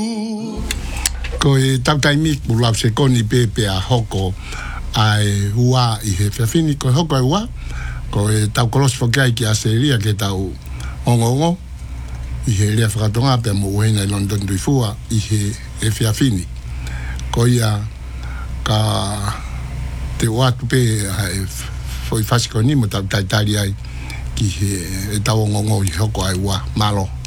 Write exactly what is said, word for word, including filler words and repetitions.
ko e tautai mi pulau se koni pepe a hoko ai ua i he whiawhini ko hoko ai ua ko e tau kolos whakai ki a seria ke tau ongongo i he rea whakatonga pe mo uhenga i London duifua i he e whiawhini ko ia ka te watu pe ai foi fasiko ni mo tau tai tari ai ki he e tau ongongo i hoko ai ua malo